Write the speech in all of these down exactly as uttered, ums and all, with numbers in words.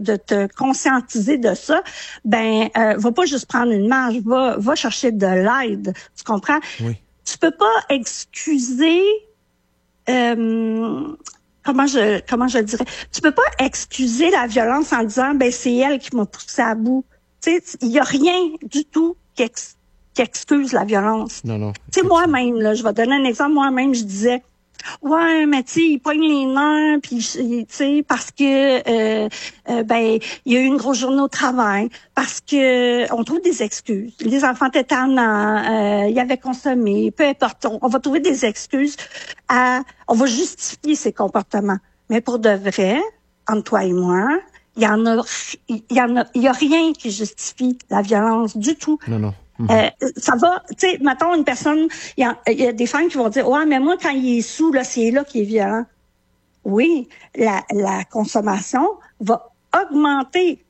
de te conscientiser de ça, ben, euh, va pas juste prendre une marge, va, va chercher de l'aide. Tu comprends? Oui. Tu peux pas excuser, euh, comment je, comment je dirais, tu peux pas excuser la violence en disant, ben, c'est elle qui m'a poussé à bout. Tu sais, il y a rien du tout qui, ex, qui excuse la violence. Non, non. Tu sais, moi-même, là, je vais donner un exemple, moi-même, je disais, ouais, mais tu sais, il pogne les nerfs, puis tu sais, parce que euh, euh, ben il y a eu une grosse journée au travail, parce que on trouve des excuses. Les enfants étaient tannants, euh, ils avaient consommé, peu importe, on, on va trouver des excuses. À, on va justifier ces comportements. Mais pour de vrai, entre toi et moi, il y en a, il y en a, il y a rien qui justifie la violence du tout. Non, non. Euh, ça va, tu sais, mettons une personne, il y a, y a des femmes qui vont dire, ouais, mais moi, quand il est sous, là, c'est là qu'il est violent. Oui, la, la consommation va augmenter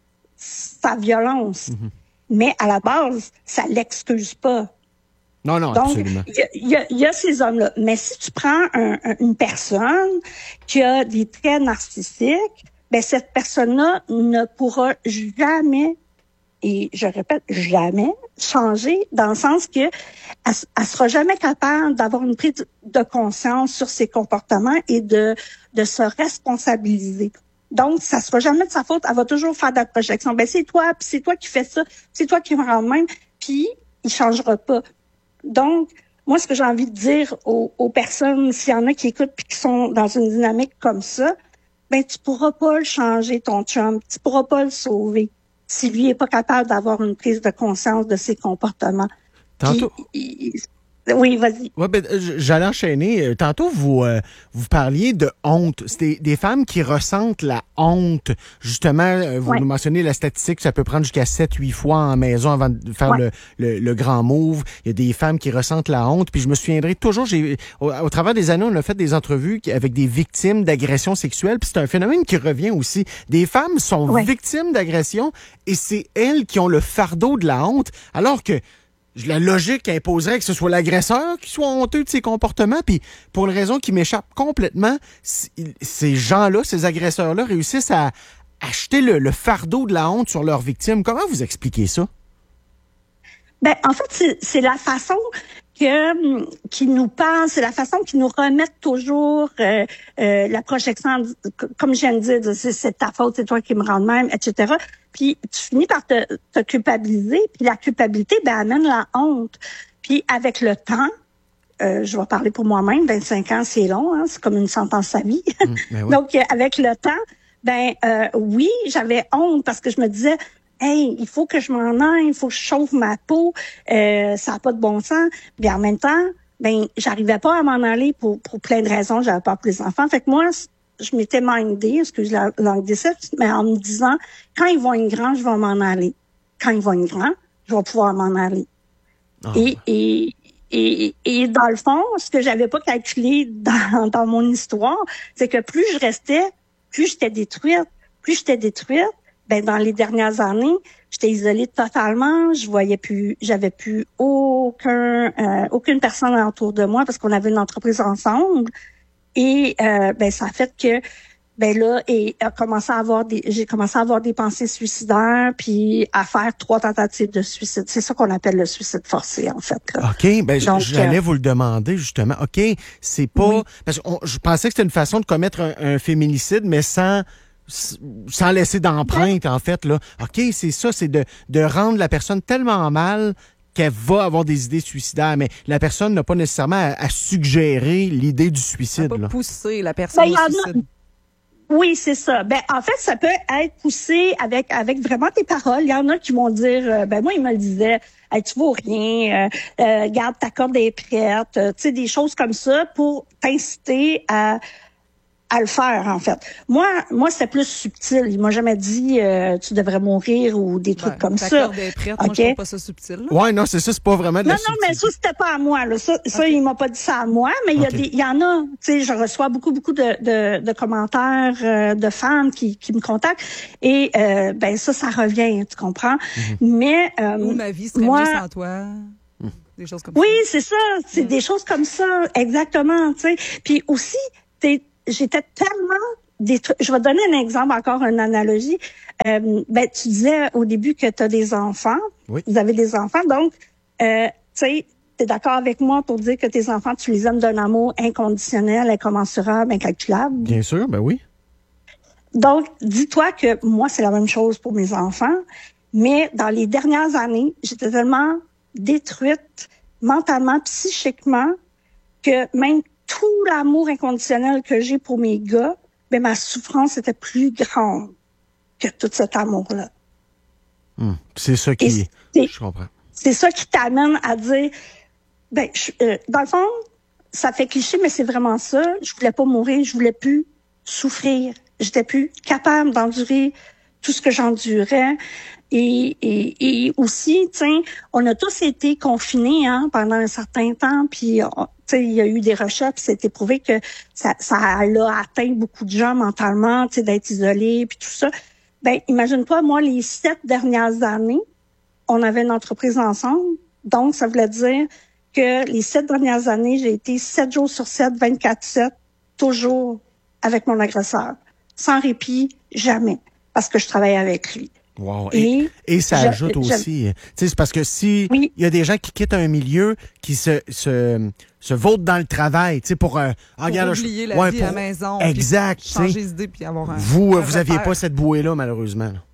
sa violence. Mm-hmm. Mais à la base, ça l'excuse pas. Non, non, Donc, absolument. il y a, y a ces hommes-là. Mais si tu prends un, un, une personne qui a des traits narcissiques, ben, cette personne-là ne pourra jamais, et je répète, jamais changer, dans le sens que elle, elle sera jamais capable d'avoir une prise de conscience sur ses comportements et de de se responsabiliser. Donc, ça sera jamais de sa faute. Elle va toujours faire de la projection. Ben, c'est toi, puis c'est toi qui fais ça, c'est toi qui me rends même, puis il changera pas. Donc, moi, ce que j'ai envie de dire aux, aux personnes, s'il y en a qui écoutent puis qui sont dans une dynamique comme ça, ben, tu pourras pas le changer, ton chum. Tu pourras pas le sauver si lui est pas capable d'avoir une prise de conscience de ses comportements. Tantôt. Puis, il, oui, vas-y. Ouais, ben, j'allais enchaîner. Tantôt, vous euh, vous parliez de honte. C'est des, des femmes qui ressentent la honte. Justement, vous ouais. nous mentionnez la statistique, ça peut prendre jusqu'à sept huit fois en maison avant de faire ouais. le, le, le grand move. Il y a des femmes qui ressentent la honte. Puis je me souviendrai toujours, j'ai au, au travers des années, on a fait des entrevues avec des victimes d'agressions sexuelles. Puis c'est un phénomène qui revient aussi. Des femmes sont ouais. victimes d'agressions et c'est elles qui ont le fardeau de la honte. Alors que la logique imposerait que ce soit l'agresseur qui soit honteux de ses comportements, puis pour une raison qui m'échappe complètement, ces gens-là, ces agresseurs-là réussissent à acheter le, le fardeau de la honte sur leurs victimes. Comment vous expliquez ça? Ben, en fait, c'est, c'est la façon que qui nous parle, c'est la façon qu'ils nous remettent toujours euh, euh, la projection, comme je viens de dire, c'est, c'est ta faute, c'est toi qui me rends de même, et cetera. Puis tu finis par te, te culpabiliser, puis la culpabilité, ben, amène la honte. Puis avec le temps, euh, je vais parler pour moi-même, vingt-cinq ans, c'est long, hein, c'est comme une sentence à vie. Mmh, ben oui. Donc, avec le temps, ben euh, oui, j'avais honte parce que je me disais, hey, il faut que je m'en aille, il faut que je chauffe ma peau, euh, ça n'a pas de bon sens. Puis en même temps, ben j'arrivais pas à m'en aller pour, pour plein de raisons, j'avais peur pour les enfants. Fait que moi, je m'étais mindée, excuse la langue des sept, mais en me disant, quand ils vont être grands, je vais m'en aller. Quand ils vont être grands, je vais pouvoir m'en aller. Oh. Et, et, et, et dans le fond, ce que j'avais pas calculé dans, dans mon histoire, c'est que plus je restais, plus j'étais détruite, plus j'étais détruite, ben dans les dernières années, j'étais isolée totalement, je voyais plus, j'avais plus aucun euh, aucune personne autour de moi parce qu'on avait une entreprise ensemble et euh, ben ça a fait que ben là et a commencé à avoir des j'ai commencé à avoir des pensées suicidaires puis à faire trois tentatives de suicide. C'est ça qu'on appelle le suicide forcé en fait là. OK, ben Donc, j'allais euh, vous le demander justement. OK, c'est pas oui. parce que on, je pensais que c'était une façon de commettre un, un féminicide mais sans sans laisser d'empreinte, en fait, là. OK, c'est ça, c'est de, de rendre la personne tellement mal qu'elle va avoir des idées suicidaires, mais la personne n'a pas nécessairement à, à suggérer l'idée du suicide. Elle là. Pas pousser la personne ben, au suicide. Oui, c'est ça. Ben, en fait, ça peut être poussé avec avec vraiment tes paroles. Il y en a qui vont dire, euh, ben moi, il me le disait, hey, tu vaux rien, euh, euh, garde ta corde est prête, euh, tu sais, des choses comme ça pour t'inciter à à le faire, en fait. Moi, moi, c'est plus subtil. Il m'a jamais dit euh, tu devrais mourir ou des trucs ben, comme ta ça. Corde est prête, okay. Moi, je trouve pas ça subtil. Là. Ouais, non, c'est ça, c'est pas vraiment de la Non, non, mais ça, c'était pas à moi. Là. Ça, okay. ça, il m'a pas dit ça à moi, mais il okay. y a des, il y en a, tu sais, je reçois beaucoup, beaucoup de, de, de commentaires euh, de femmes qui, qui me contactent et euh, ben ça, ça revient, tu comprends. Mm-hmm. Mais euh, ou ma vie serait moi, mieux sans toi. Mm. Des choses comme oui, ça. Oui, c'est ça. C'est mm. des choses comme ça, exactement, tu sais. Puis aussi, t'es j'étais tellement détruire. Je vais donner un exemple, encore une analogie. Euh, ben, tu disais au début que tu as des enfants. Oui. Vous avez des enfants, donc, euh, tu sais, tu es d'accord avec moi pour dire que tes enfants, tu les aimes d'un amour inconditionnel, incommensurable, incalculable? Bien sûr, ben oui. Donc, dis-toi que moi, c'est la même chose pour mes enfants, mais dans les dernières années, j'étais tellement détruite mentalement, psychiquement, que même tout l'amour inconditionnel que j'ai pour mes gars, ben ma souffrance était plus grande que tout cet amour-là. Hum, c'est ça qui... Je comprends. C'est ça qui t'amène à dire, ben, je, euh, dans le fond, ça fait cliché, mais c'est vraiment ça. Je voulais pas mourir, je voulais plus souffrir. J'étais plus capable d'endurer tout ce que j'endurais. Et, et, et aussi, tu sais, on a tous été confinés hein, pendant un certain temps, puis tu sais, il y a eu des recherches, puis c'était prouvé que ça, ça a atteint beaucoup de gens mentalement, tu sais, d'être isolés, puis tout ça. Ben, imagine-toi, moi, les sept dernières années, on avait une entreprise ensemble, donc ça voulait dire que les sept dernières années, j'ai été sept jours sur sept, vingt-quatre sept, toujours avec mon agresseur, sans répit, jamais, parce que je travaillais avec lui. Wow. Et, et, et ça je, ajoute aussi, tu sais, c'est parce que si il oui. y a des gens qui quittent un milieu, qui se se se vautent dans le travail, tu sais, pour un, pour regarde, oublier la ouais, vie pour, à la maison, exact, puis changer d'idée puis avoir un. Vous, un vous aviez pas cette bouée-là malheureusement. Là.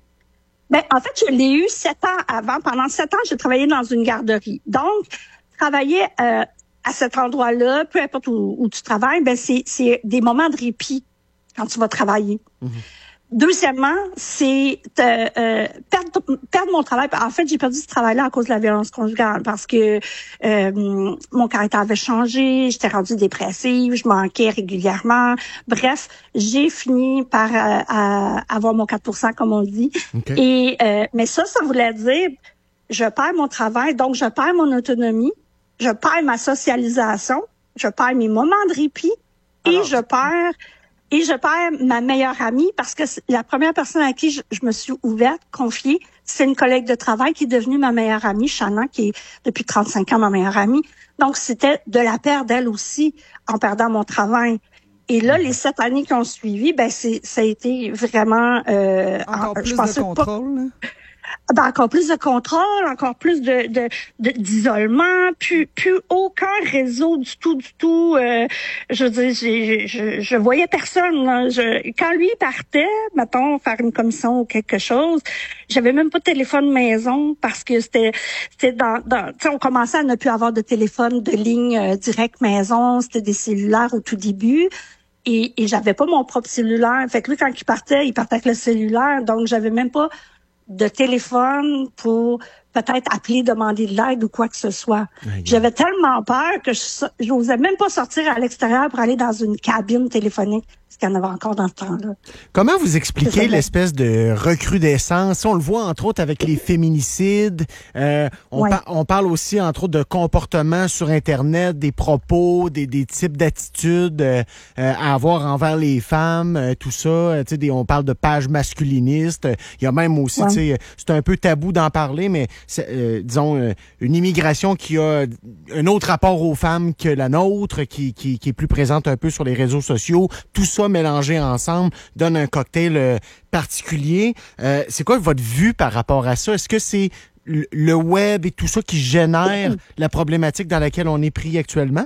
Ben en fait, je l'ai eu sept ans avant. Pendant sept ans, j'ai travaillé dans une garderie. Donc, travailler euh, à cet endroit-là, peu importe où, où tu travailles, ben c'est c'est des moments de répit quand tu vas travailler. Mm-hmm. Deuxièmement, c'est euh, euh, perdre, perdre mon travail. En fait, j'ai perdu ce travail-là à cause de la violence conjugale parce que euh, mon caractère avait changé, j'étais rendue dépressive, je manquais régulièrement. Bref, j'ai fini par euh, à avoir mon quatre pour cent, comme on dit. Okay. Et euh, mais ça, ça voulait dire je perds mon travail, donc je perds mon autonomie, je perds ma socialisation, je perds mes moments de répit et Alors, je perds... Et je perds ma meilleure amie parce que la première personne à qui je, je me suis ouverte, confiée, c'est une collègue de travail qui est devenue ma meilleure amie, Shanna, qui est depuis trente-cinq ans ma meilleure amie. Donc, c'était de la perdre elle aussi en perdant mon travail. Et là, les sept années qui ont suivi, ben c'est ça a été vraiment... Euh, encore en, plus je pensais de contrôle, pas, ben encore plus de contrôle, encore plus de, de, de d'isolement, plus plus aucun réseau du tout, du tout. Euh, je veux dire, j'ai, je, je voyais personne. Là. Je, quand lui partait, mettons, faire une commission ou quelque chose, j'avais même pas de téléphone maison parce que c'était c'était dans, dans tu sais, on commençait à ne plus avoir de téléphone de ligne euh, direct maison, c'était des cellulaires au tout début. Et, et j'avais pas mon propre cellulaire. Fait que lui, quand il partait, il partait avec le cellulaire, donc j'avais même pas de téléphone pour peut-être appeler, demander de l'aide ou quoi que ce soit. Okay. J'avais tellement peur que je n'osais même pas sortir à l'extérieur pour aller dans une cabine téléphonique, ce qu'il y en avait encore dans ce temps-là. Comment vous expliquez l'espèce de recrudescence? On le voit entre autres avec les féminicides. Euh, on, ouais. par, on parle aussi entre autres de comportements sur Internet, des propos, des, des types d'attitudes euh, à avoir envers les femmes, euh, tout ça. Tu sais, on parle de pages masculinistes. Il y a même aussi, ouais. tu sais, c'est un peu tabou d'en parler, mais Euh, disons, euh, une immigration qui a un autre rapport aux femmes que la nôtre, qui, qui, qui est plus présente un peu sur les réseaux sociaux. Tout ça mélangé ensemble donne un cocktail euh, particulier. Euh, c'est quoi votre vue par rapport à ça? Est-ce que c'est le web et tout ça qui génère la problématique dans laquelle on est pris actuellement?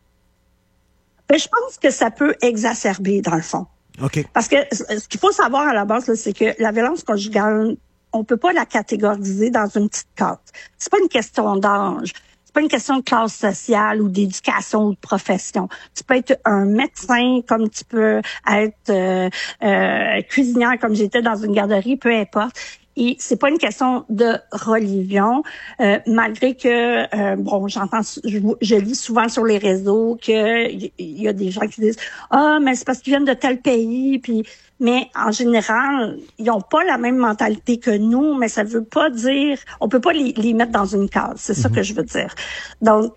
Ben, je pense que ça peut exacerber, dans le fond. OK. Parce que ce qu'il faut savoir à la base, là, c'est que la violence conjugale, on peut pas la catégoriser dans une petite case. C'est pas une question d'âge. C'est pas une question de classe sociale ou d'éducation ou de profession. Tu peux être un médecin comme tu peux être euh, euh, cuisinière comme j'étais dans une garderie, peu importe. Et c'est pas une question de religion, euh, malgré que euh, bon, j'entends, je, je lis souvent sur les réseaux que il y, y a des gens qui disent ah mais c'est parce qu'ils viennent de tel pays, puis mais en général ils ont pas la même mentalité que nous, mais ça veut pas dire on peut pas les, les mettre dans une case, c'est mm-hmm. ça que je veux dire. Donc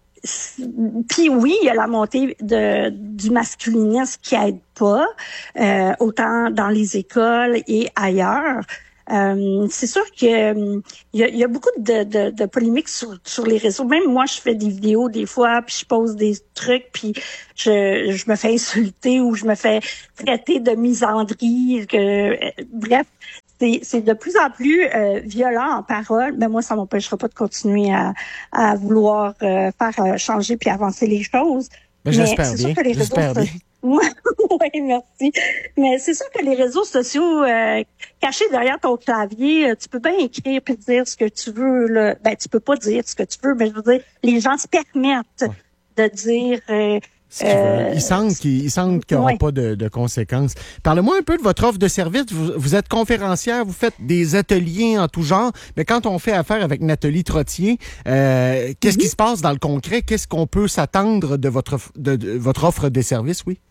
puis oui, il y a la montée de du masculinisme qui aide pas, euh, autant dans les écoles et ailleurs. Euh, c'est sûr que euh, il y, a, y a beaucoup de, de, de polémiques sur, sur les réseaux. Même moi, je fais des vidéos des fois, puis je pose des trucs, puis je, je me fais insulter ou je me fais traiter de misandrie. Que, euh, bref, c'est, c'est de plus en plus euh, violent en parole. Mais moi, ça m'empêchera pas de continuer à, à vouloir euh, faire euh, changer puis avancer les choses. Ben, j'espère bien. Que les j'espère réseaux, bien. Oui, merci. Mais c'est sûr que les réseaux sociaux, euh, cachés derrière ton clavier, tu peux bien écrire et dire ce que tu veux. Là. Ben, tu peux pas dire ce que tu veux, mais je veux dire, les gens se permettent ouais. de dire... Euh, ce qu'ils veulent. Ils sentent qu'il, ils sentent qu'il n'y aura ouais. pas de, de conséquences. Parlez-moi un peu de votre offre de service. Vous, vous êtes conférencière, vous faites des ateliers en tout genre, mais quand on fait affaire avec Nathalie Trottier, euh, qu'est-ce mm-hmm. qui se passe dans le concret? Qu'est-ce qu'on peut s'attendre de votre, de, de votre offre de service, oui?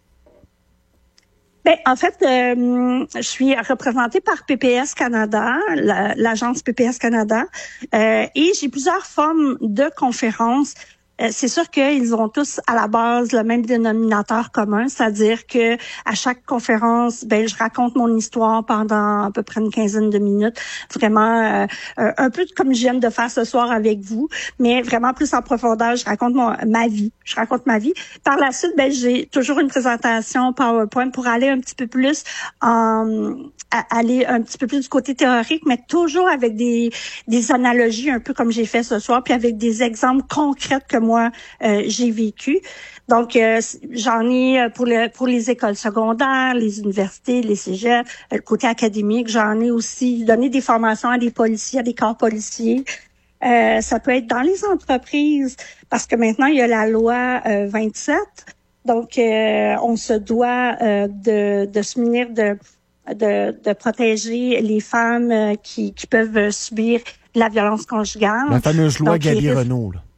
Ben, en fait, euh, je suis représentée par P P S Canada, la, l'agence P P S Canada, euh, et j'ai plusieurs formes de conférences. Euh, c'est sûr qu'ils ont tous à la base le même dénominateur commun, c'est-à-dire que à chaque conférence, ben je raconte mon histoire pendant à peu près une quinzaine de minutes, vraiment euh, un peu comme je viens de faire ce soir avec vous, mais vraiment plus en profondeur. Je raconte mon, ma vie, je raconte ma vie. Par la suite, ben j'ai toujours une présentation PowerPoint pour aller un petit peu plus en à aller un petit peu plus du côté théorique, mais toujours avec des des analogies, un peu comme j'ai fait ce soir, puis avec des exemples concrets que moi euh, j'ai vécu. Donc euh, j'en ai pour le pour les écoles secondaires, les universités, les cégeps, le côté académique. J'en ai aussi donné des formations à des policiers, à des corps policiers. Euh, ça peut être dans les entreprises, parce que maintenant il y a la loi euh, vingt-sept. Donc euh, on se doit euh, de de se munir de De, de protéger les femmes euh, qui, qui peuvent subir de la violence conjugale. La fameuse loi Gabi-Renault, là.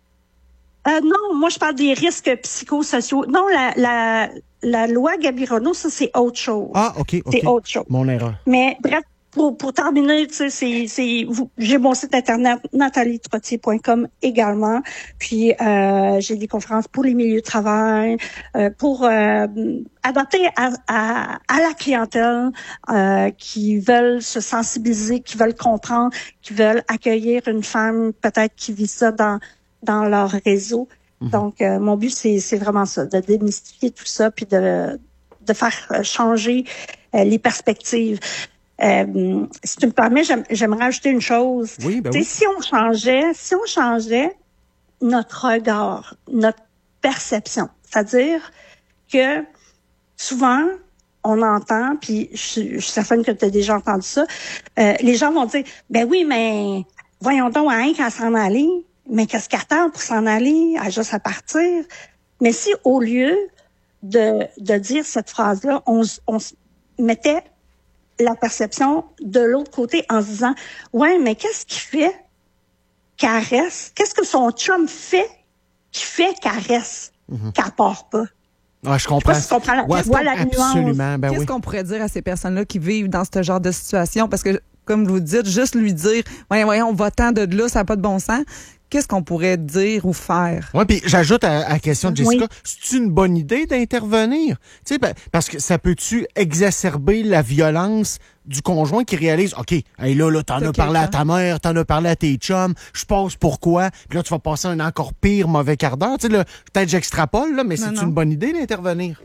Euh, non, moi, je parle des risques psychosociaux. Non, la, la, la loi Gabi-Renault, ça, c'est autre chose. Ah, OK, OK. C'est autre chose. Mon erreur. Mais bref, pour, pour terminer, tu sais, c'est, c'est, vous, j'ai mon site internet nathalie trottier point com également. Puis, euh, j'ai des conférences pour les milieux de travail, euh, pour euh, adapter à, à, à la clientèle euh, qui veulent se sensibiliser, qui veulent comprendre, qui veulent accueillir une femme peut-être qui vit ça dans dans leur réseau. Mm-hmm. Donc, euh, mon but, c'est, c'est vraiment ça, de démystifier tout ça, puis de de faire changer euh, les perspectives. Euh, si tu me permets, j'aime, j'aimerais ajouter une chose. Oui, ben oui. Si on changeait, si on changeait notre regard, notre perception, c'est-à-dire que souvent, on entend, puis je, je suis certaine que tu as déjà entendu ça, euh, les gens vont dire, ben oui, mais voyons donc, hein, qu'à s'en aller, mais qu'est-ce qu'elle attend pour s'en aller, à juste à partir? Mais si au lieu de, de dire cette phrase-là, on, on mettait la perception de l'autre côté en se disant, ouais, mais qu'est-ce qui fait qu'elle reste? Qu'est-ce que son chum fait qui fait qu'elle reste, mm-hmm. qu'elle part pas? Ah, je comprends. Je sais pas si tu comprends la, ouais, tu vois la absolument. Ben Qu'est-ce oui. qu'on pourrait dire à ces personnes-là qui vivent dans ce genre de situation? Parce que, comme vous dites, juste lui dire, voyons, voyons, va-t'en de là, ça n'a pas de bon sens. Qu'est-ce qu'on pourrait dire ou faire? Oui, puis j'ajoute à, à la question de Jessica, oui. c'est une bonne idée d'intervenir? Tu sais, ben, parce que ça peut-tu exacerber la violence du conjoint qui réalise, OK, hey, là, là, t'en as parlé à ta mère, t'en as parlé à tes chums, je pense pourquoi, puis là, tu vas passer un encore pire mauvais quart d'heure. Tu sais, là, peut-être j'extrapole, là, mais non, c'est non. une bonne idée d'intervenir?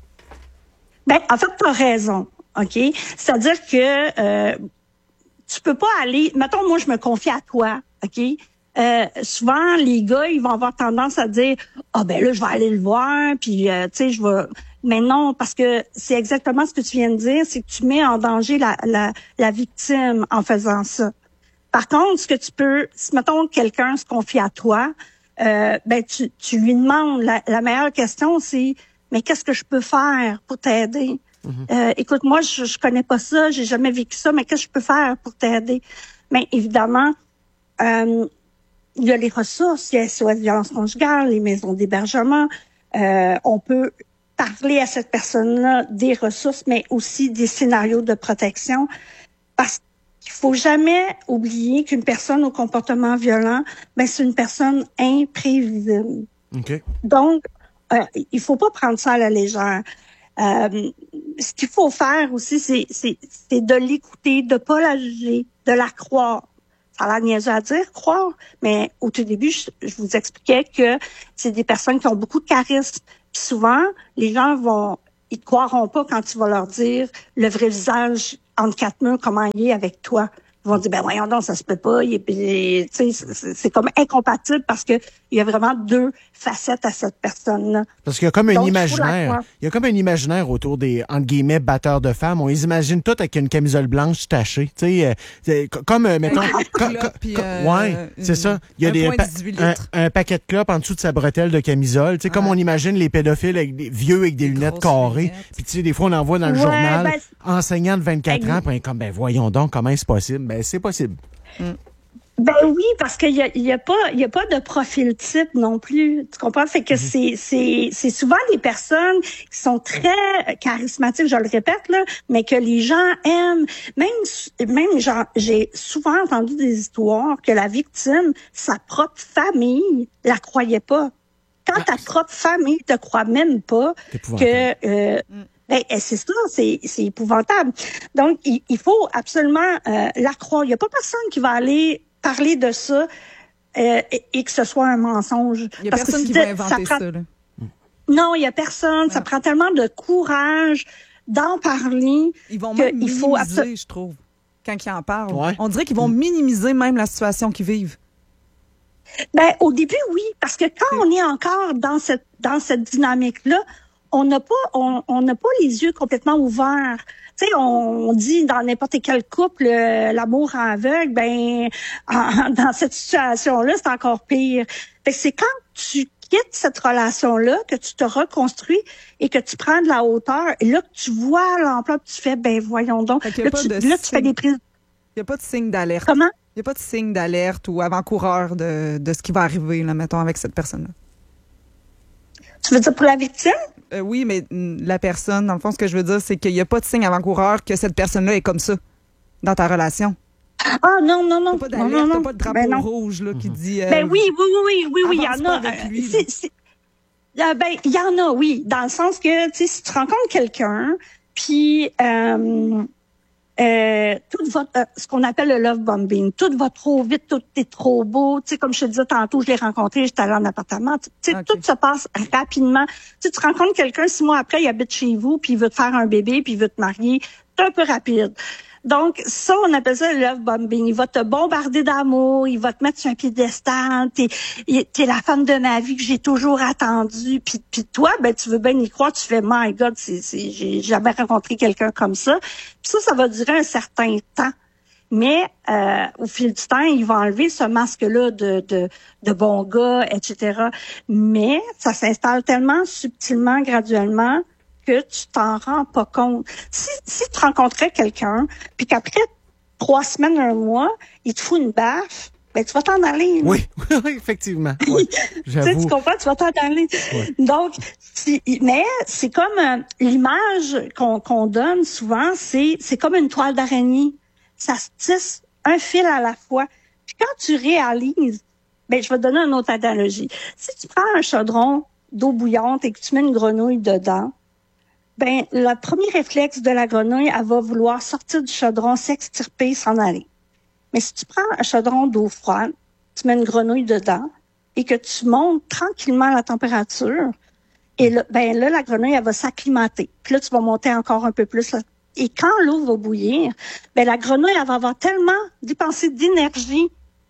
Ben, en fait, t'as raison, OK? C'est-à-dire que euh, tu peux pas aller... Mettons, moi, je me confie à toi, OK? Euh, souvent, les gars, ils vont avoir tendance à dire « Ah, ben là, je vais aller le voir, puis, euh, tu sais, je vais... » Mais non, parce que c'est exactement ce que tu viens de dire, c'est que tu mets en danger la, la, la victime en faisant ça. Par contre, ce que tu peux... Si, mettons, quelqu'un se confie à toi, euh, ben tu, tu lui demandes... La, la meilleure question, c'est « Mais qu'est-ce que je peux faire pour t'aider? Mm-hmm. euh, Écoute, moi, je, je connais pas ça, j'ai jamais vécu ça, mais qu'est-ce que je peux faire pour t'aider? » Mais évidemment... Euh, il y a les ressources, il y a S O S violence conjugale, les maisons d'hébergement. Euh, on peut parler à cette personne-là des ressources, mais aussi des scénarios de protection. Parce qu'il faut jamais oublier qu'une personne au comportement violent, ben c'est une personne imprévisible. Okay. Donc, euh, il faut pas prendre ça à la légère. Euh, ce qu'il faut faire aussi, c'est, c'est, c'est de l'écouter, de pas la juger, de la croire. Ça a l'air niaiseux à dire, croire, mais au tout début, je, je vous expliquais que c'est des personnes qui ont beaucoup de charisme. Puis souvent, les gens vont, ils te croiront pas quand tu vas leur dire le vrai visage entre quatre murs, comment il est avec toi. Ils vont dire, ben voyons donc, ça se peut pas. Il est, c'est, c'est, c'est comme incompatible parce que il y a vraiment deux facettes à cette personne-là. Parce qu'il y a comme un Donc, imaginaire. Il y a comme un imaginaire autour des, entre guillemets, batteurs de femmes. On les imagine toutes avec une camisole blanche tachée. Tu sais, euh, comme, euh, mettons... com, com, puis, euh, ouais, c'est ça. Il y a un des, point dix-huit un, litres. un paquet de clopes en dessous de sa bretelle de camisole. Tu sais, ouais. Comme on imagine les pédophiles avec des vieux avec des, des lunettes carrées. Puis tu sais, des fois, on en voit dans le ouais, journal, ben, enseignant de vingt-quatre ben, ans, puis comme, ben voyons donc, comment c'est possible? Ben, c'est possible. Mm. Ben oui, parce qu'il y a, il y a pas, il y a pas de profil type non plus. Tu comprends? Fait que mm-hmm. c'est, c'est, c'est souvent des personnes qui sont très charismatiques, je le répète, là, mais que les gens aiment. Même, même, genre, j'ai souvent entendu des histoires que la victime, sa propre famille, la croyait pas. Quand ah. ta propre famille te croit même pas que, euh, mm. Ben, c'est ça, c'est, c'est épouvantable. Donc, il, il faut absolument euh, la croire. Il n'y a pas personne qui va aller parler de ça euh, et, et que ce soit un mensonge. Il n'y a Parce personne que qui va inventer ça. ça là. Non, il n'y a personne. Ouais. Ça prend tellement de courage d'en parler. Ils vont même minimiser, faut abso- je trouve, quand ils en parlent. Ouais. On dirait qu'ils vont mmh. minimiser même la situation qu'ils vivent. Ben, au début, oui, parce que quand oui. on est encore dans cette dans cette dynamique-là, on n'a pas on on n'a pas les yeux complètement ouverts. Tu sais, on dit dans n'importe quel couple euh, l'amour aveugle, ben en, dans cette situation-là, c'est encore pire. Fait que c'est quand tu quittes cette relation-là que tu te reconstruis et que tu prends de la hauteur et là que tu vois l'ampleur, tu fais ben voyons donc. Là, tu, là tu fais des prises. Il n'y a pas de signe d'alerte. Comment? Il n'y a pas de signe d'alerte ou avant-coureur de de ce qui va arriver là, mettons, avec cette personne-là. Tu veux dire pour la victime? Euh, oui, mais la personne, dans le fond, ce que je veux dire, c'est qu'il n'y a pas de signe avant-coureur que cette personne-là est comme ça dans ta relation. Ah non, non, non. T'as pas d'alerte, non, non, t'as pas de drapeau ben rouge là, mm-hmm. qui dit... Euh, ben oui, oui, oui, oui, oui, oui, il y en a. Lui, c'est, c'est, euh, ben, il y en a, oui, dans le sens que, tu sais, si tu rencontres quelqu'un, puis... Euh, Euh, tout votre, euh, ce qu'on appelle le love bombing, tout va trop vite, tout est trop beau. Tu sais, comme je te disais tantôt, je l'ai rencontré, j'étais allée en appartement. Tu sais, okay. Tout se passe rapidement. Tu sais, tu rencontres quelqu'un, six mois après, il habite chez vous, puis il veut te faire un bébé, puis il veut te marier. C'est un peu rapide. Donc, ça, on appelle ça le love bombing. Il va te bombarder d'amour, il va te mettre sur un piédestal, t'es, t'es la femme de ma vie que j'ai toujours attendue. Puis, puis toi, ben, tu veux bien y croire, tu fais, my God, c'est, c'est, j'ai jamais rencontré quelqu'un comme ça. Puis ça, ça va durer un certain temps. Mais euh, au fil du temps, il va enlever ce masque-là de, de, de bon gars, et cetera. Mais ça s'installe tellement subtilement, graduellement, que tu t'en rends pas compte. Si, si tu rencontrais quelqu'un, puis qu'après trois semaines, un mois, il te fout une baffe, ben tu vas t'en aller. Oui, oui, effectivement. Oui, j'avoue. Tu sais, tu comprends, tu vas t'en aller. Oui. Donc, si, mais c'est comme euh, l'image qu'on, qu'on donne souvent, c'est, c'est comme une toile d'araignée. Ça se tisse un fil à la fois. Puis quand tu réalises, ben je vais te donner une autre analogie. Si tu prends un chaudron d'eau bouillante et que tu mets une grenouille dedans, ben, le premier réflexe de la grenouille, elle va vouloir sortir du chaudron, s'extirper, s'en aller. Mais si tu prends un chaudron d'eau froide, tu mets une grenouille dedans et que tu montes tranquillement la température, et là, ben là, la grenouille, elle va s'acclimater. Puis là, tu vas monter encore un peu plus. Là. Et quand l'eau va bouillir, ben la grenouille, elle va avoir tellement dépensé d'énergie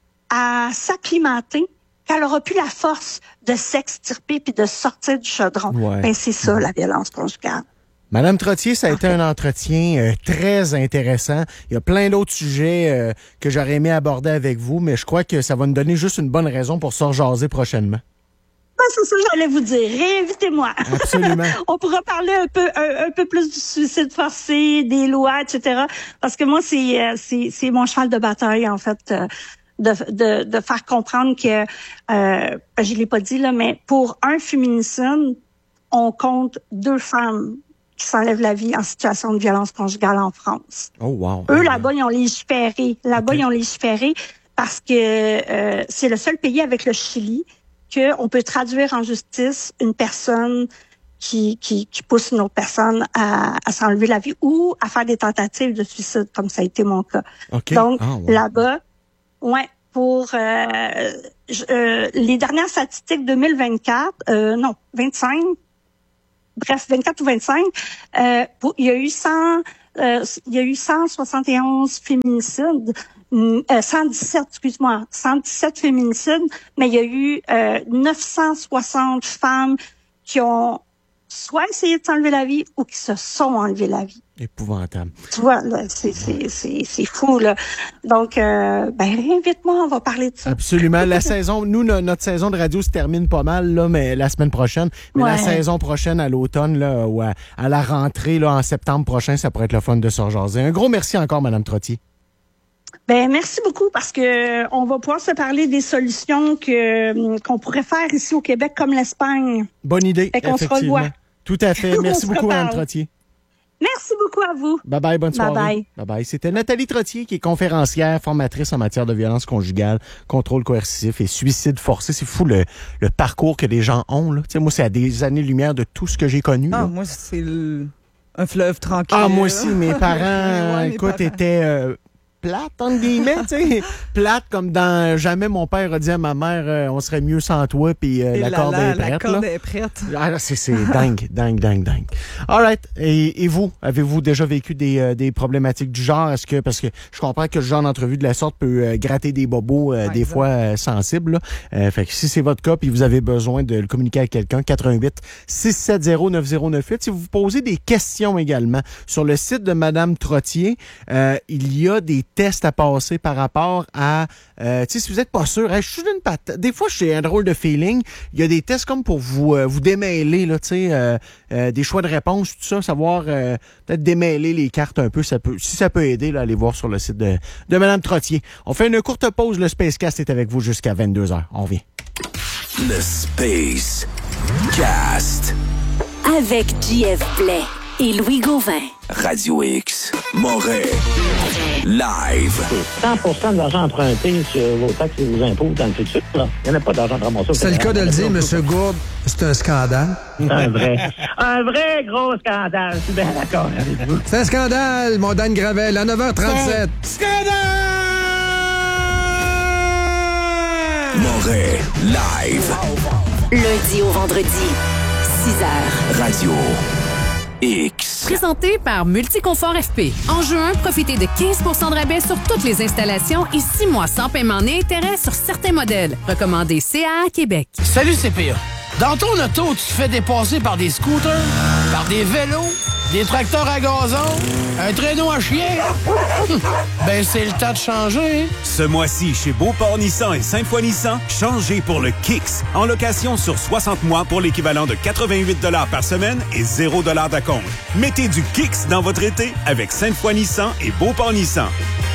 à s'acclimater qu'elle aura plus la force de s'extirper puis de sortir du chaudron. Ouais. Ben c'est ça, la violence conjugale. Madame Trottier, ça a été un entretien euh, très intéressant. Il y a plein d'autres sujets euh, que j'aurais aimé aborder avec vous, mais je crois que ça va nous donner juste une bonne raison pour se rejaser prochainement. Ben, c'est ça que j'allais vous dire. Réinvitez-moi. Absolument. On pourra parler un peu un, un peu plus du suicide forcé, des lois, et cetera. Parce que moi, c'est euh, c'est, c'est mon cheval de bataille, en fait, euh, de, de, de faire comprendre que, euh, je l'ai pas dit, là, mais pour un féminicide, on compte deux femmes qui s'enlèvent la vie en situation de violence conjugale en France. Oh, wow. Eux, là-bas, ils ont légiféré. Là-bas, okay. ils ont légiféré parce que euh, c'est le seul pays avec le Chili qu'on peut traduire en justice une personne qui, qui, qui poussent une autre personne à, à s'enlever la vie ou à faire des tentatives de suicide, comme ça a été mon cas. Okay. Donc, ah, ouais. là-bas, ouais, pour euh, je, euh, les dernières statistiques deux mille vingt-quatre, euh, non, vingt-cinq, bref, vingt-quatre ou vingt-cinq, euh, pour, il y a eu cent, euh, il y a eu cent soixante et onze féminicides, euh, cent dix-sept, excuse-moi, cent dix-sept féminicides, mais il y a eu euh, neuf cent soixante femmes qui ont soit essayé de s'enlever la vie ou qui se sont enlevé la vie. Épouvantable. Tu vois, là, c'est, c'est, c'est, c'est fou, là. Donc, euh, ben, invite-moi, on va parler de ça. Absolument. La saison, nous, no, notre saison de radio se termine pas mal, là, mais la semaine prochaine. Mais ouais. La saison prochaine, à l'automne, là, ou à, à la rentrée, là, en septembre prochain, ça pourrait être le fun de se rejaser. Un gros merci encore, Mme Trottier. Ben merci beaucoup parce que on va pouvoir se parler des solutions que qu'on pourrait faire ici au Québec comme l'Espagne. Bonne idée, fait qu'on effectivement. se revoit. Tout à fait. Merci beaucoup, Mme Trottier. Merci beaucoup à vous. Bye bye, bonne soirée. Bye bye. Bye bye. C'était Nathalie Trottier qui est conférencière, formatrice en matière de violence conjugale, contrôle coercitif et suicide forcé. C'est fou le, le parcours que les gens ont, là. Tu sais, moi, c'est à des années-lumière de tout ce que j'ai connu. Ah, là. moi, c'est le... un fleuve tranquille. Ah, moi aussi, mes parents, ouais, mes écoute, parents. étaient euh, plates, entre guillemets, tu sais. Plates comme dans jamais mon père a dit à ma mère, euh, on serait mieux sans toi, puis euh, la, la corde est prête. La corde là. est prête. Ah, là, c'est, c'est dingue, dingue, dingue, dingue. All right. Et, et vous, avez-vous déjà vécu des, euh, des problématiques du genre? Est-ce que, parce que je comprends que le genre d'entrevue de la sorte peut euh, gratter des bobos, euh, ouais, des exact. fois euh, sensibles. Là. Euh, fait que si c'est votre cas, puis vous avez besoin de le communiquer avec quelqu'un, quatre un huit, six sept zéro, neuf zéro neuf huit. Si vous vous posez des questions également, sur le site de Mme Trottier, euh, il y a des tests à passer par rapport à, euh, tu sais, si vous n'êtes pas sûr, hey, je suis d'une patate. Des fois, j'ai un drôle de feeling. Il y a des tests comme pour vous euh, vous démêler, là, tu sais, euh, euh, des choix de réponse, tout ça, savoir euh, peut-être démêler les cartes un peu, ça peut, si ça peut aider, là, allez voir sur le site de, de Mme Trottier. On fait une courte pause. Le Spacecast est avec vous jusqu'à vingt-deux heures. On revient. Le Space Cast avec J F Blais et Louis Gauvin. Radio X, Montréal, live. cent pour cent de l'argent emprunté sur vos taxes et vos impôts dans le futur, là. Il n'y en a pas d'argent de ramasser. C'est le cas de le dire, M. Gourde. C'est un scandale. Un vrai. Un vrai gros scandale. Je suis bien d'accord avec vous. C'est un scandale, mon Dan Gravel, à neuf heures trente-sept. Scandale! Montréal, live. Lundi au vendredi, six heures. Radio X. Présenté par Multiconfort F P. En juin, profitez de quinze pour cent de rabais sur toutes les installations et six mois sans paiement ni intérêt sur certains modèles. Recommandé C A A Québec. Salut C P A. Dans ton auto, tu te fais dépasser par des scooters, par des vélos, des tracteurs à gazon, un traîneau à chien. Ben, c'est le temps de changer. Ce mois-ci, chez Beauport Nissan et Sainte-Foy Nissan, changez pour le Kicks. En location sur soixante mois pour l'équivalent de quatre-vingt-huit dollars par semaine et zéro dollars d'acompte. Mettez du Kicks dans votre été avec Sainte-Foy Nissan et Beauport Nissan.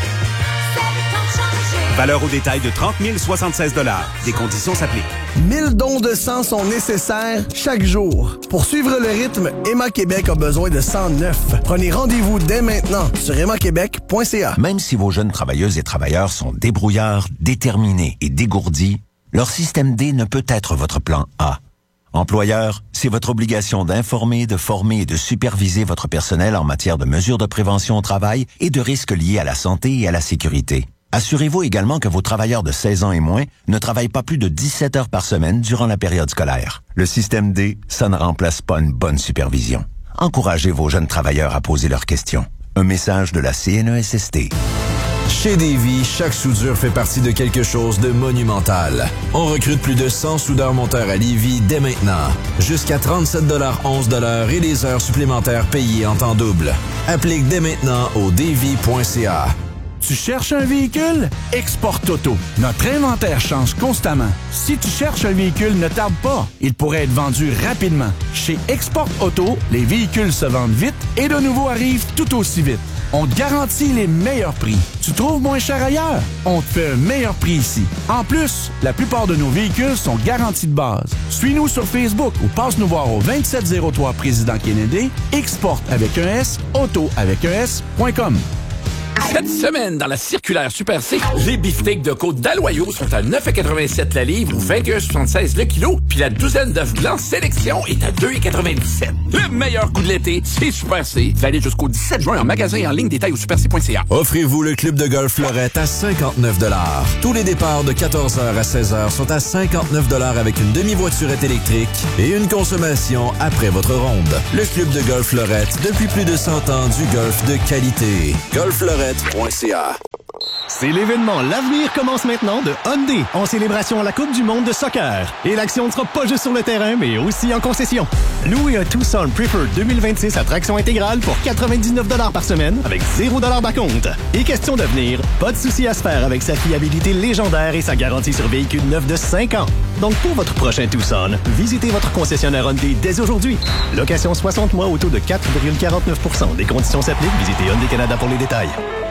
Valeur au détail de trente mille soixante-seize dollars. Des conditions s'appliquent. mille dons de sang sont nécessaires chaque jour. Pour suivre le rythme, Emma Québec a besoin de cent neuf. Prenez rendez-vous dès maintenant sur emma québec point c a. Même si vos jeunes travailleuses et travailleurs sont débrouillards, déterminés et dégourdis, leur système D ne peut être votre plan A. Employeur, c'est votre obligation d'informer, de former et de superviser votre personnel en matière de mesures de prévention au travail et de risques liés à la santé et à la sécurité. Assurez-vous également que vos travailleurs de seize ans et moins ne travaillent pas plus de dix-sept heures par semaine durant la période scolaire. Le système D, ça ne remplace pas une bonne supervision. Encouragez vos jeunes travailleurs à poser leurs questions. Un message de la C N E S S T. Chez Davy, chaque soudure fait partie de quelque chose de monumental. On recrute plus de cent soudeurs-monteurs à Lévis dès maintenant. Jusqu'à trente-sept dollars onze de l'heure et des heures supplémentaires payées en temps double. Applique dès maintenant au davy point c a. Tu cherches un véhicule? Export Auto. Notre inventaire change constamment. Si tu cherches un véhicule, ne tarde pas. Il pourrait être vendu rapidement. Chez Export Auto, les véhicules se vendent vite et de nouveaux arrivent tout aussi vite. On te garantit les meilleurs prix. Tu trouves moins cher ailleurs? On te fait un meilleur prix ici. En plus, la plupart de nos véhicules sont garantis de base. Suis-nous sur Facebook ou passe nous voir au vingt-sept zéro trois Président Kennedy, Export avec un S, Auto avec un S point com. Cette semaine, dans la circulaire Super C, les beefsteaks de côte d'Aloyau sont à neuf virgule quatre-vingt-sept la livre ou vingt et un virgule soixante-seize le kilo, puis la douzaine d'œufs blancs sélection est à deux virgule quatre-vingt-dix-sept. Le meilleur coup de l'été, c'est Super C. Valide jusqu'au dix-sept juin en magasin et en ligne, détail au super c point c a. Offrez-vous le club de golf Fleurette à cinquante-neuf dollars. Tous les départs de quatorze heures à seize heures sont à cinquante-neuf dollars avec une demi-voiturette électrique et une consommation après votre ronde. Le club de golf Fleurette, depuis plus de cent ans, du golf de qualité. golf fleurette point c a. C'est l'événement L'avenir commence maintenant de Hyundai en célébration à la Coupe du monde de soccer. Et l'action ne sera pas juste sur le terrain, mais aussi en concession. Louez un Tucson Preferred deux mille vingt-six à traction intégrale pour quatre-vingt-dix-neuf dollars par semaine avec zéro dollar d'acompte. Et question d'avenir, pas de souci à se faire avec sa fiabilité légendaire et sa garantie sur véhicule neuf de cinq ans. Donc pour votre prochain Tucson, visitez votre concessionnaire Hyundai dès aujourd'hui. Location soixante mois au taux de quatre virgule quarante-neuf pour cent. Des conditions s'appliquent. Visitez Hyundai Canada pour les détails.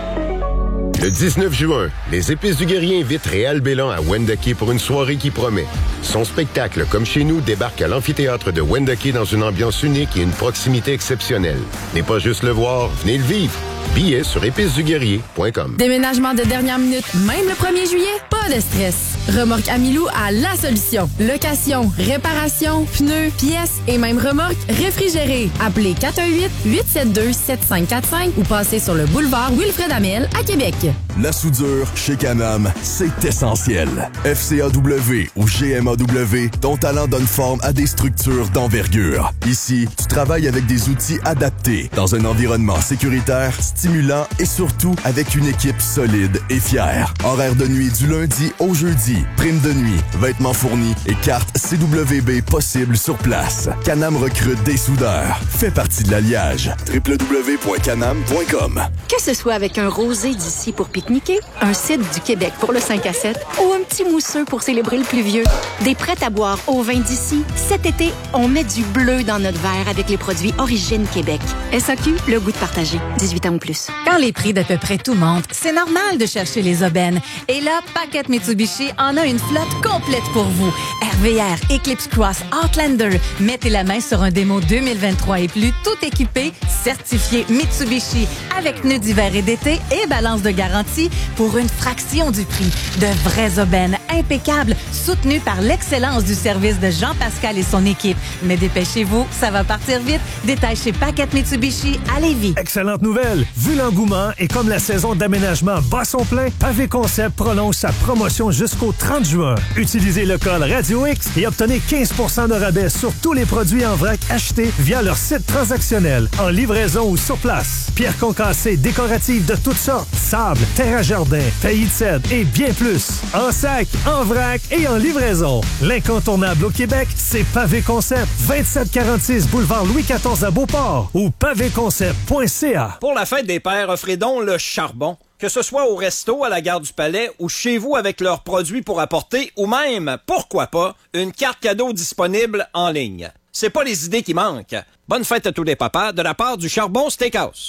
Le dix-neuf juin, les Épices du Guerrier invitent Réal Bélan à Wendake pour une soirée qui promet. Son spectacle, comme chez nous, débarque à l'amphithéâtre de Wendake dans une ambiance unique et une proximité exceptionnelle. N'est pas juste le voir, venez le vivre. Billets sur épices du guerrier point com. Déménagement de dernière minute, même le premier juillet? Pas de stress. Remorque Amilou a la solution. Location, réparation, pneus, pièces et même remorque réfrigérée. Appelez quatre un huit, huit sept deux, sept cinq quatre cinq ou passez sur le boulevard Wilfred Amel à Québec. La soudure chez Canam, c'est essentiel. F C A W ou G M A W, ton talent donne forme à des structures d'envergure. Ici, tu travailles avec des outils adaptés dans un environnement sécuritaire, stimulant et surtout avec une équipe solide et fière. Horaire de nuit du lundi au jeudi, prime de nuit, vêtements fournis et carte C W B possible sur place. Canam recrute des soudeurs. Fais partie de l'alliage. w w w point canam point com. Que ce soit avec un rosé d'ici pour pique-niquer, un cidre du Québec pour le cinq à sept ou un petit mousseux pour célébrer le pluvieux, des prêts à boire au vin d'ici, cet été, on met du bleu dans notre verre avec les produits Origine Québec. S A Q, le goût de partager. dix-huit ans ou plus. Quand les prix d'à peu près tout montent, c'est normal de chercher les aubaines. Et là, Paquette Mitsubishi en a une flotte complète pour vous. R V R, Eclipse Cross, Outlander. Mettez la main sur un démo deux mille vingt-trois et plus, tout équipé, certifié Mitsubishi, avec pneus d'hiver et d'été et balance de garantie pour une fraction du prix. De vraies aubaines impeccables, soutenues par l'excellence du service de Jean-Pascal et son équipe. Mais dépêchez-vous, ça va partir vite. Détail chez Paquette Mitsubishi à Lévis. Excellente nouvelle! Vu l'engouement et comme la saison d'aménagement bat son plein, Pavé Concept prolonge sa promotion jusqu'au trente juin. Utilisez le code Radio X et obtenez quinze pour cent de rabais sur tous les produits en vrac achetés via leur site transactionnel, en livraison ou sur place. Pierres concassées décoratives de toutes sortes, sable, terre à jardin, taillis de cèdre et bien plus. En sac, en vrac et en livraison. L'incontournable au Québec, c'est Pavé Concept. vingt-sept quarante-six boulevard Louis quatorze à Beauport ou pavé concept point c a. Pour la fête des pères, offrez donc le charbon. Que ce soit au resto, à la gare du Palais ou chez vous avec leurs produits pour apporter ou même, pourquoi pas, une carte cadeau disponible en ligne. C'est pas les idées qui manquent. Bonne fête à tous les papas de la part du Charbon Steakhouse.